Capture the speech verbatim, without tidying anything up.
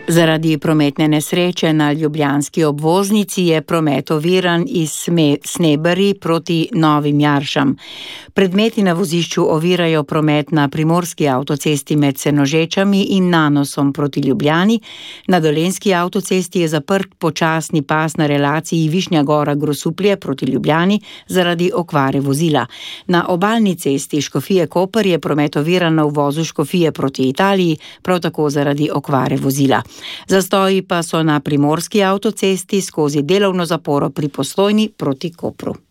Zaradi prometne nesreče na ljubljanski obvoznici je promet oviran iz Snebari proti Novim Jaršam. Predmeti na vozišču ovirajo promet na primorski avtocesti med Senožečami in Nanosom proti Ljubljani. Na dolenjski avtocesti je zaprt počasni pas na relaciji Višnja Gora-Grosuplje proti Ljubljani zaradi okvare vozila. Na obalni cesti Škofije-Koper je promet oviran na uvozu Škofije proti Italiji, prav tako zaradi okvare vozila. Zastoji pa so na primorski avtocesti skozi delovno zaporo pri Postojni proti Kopru.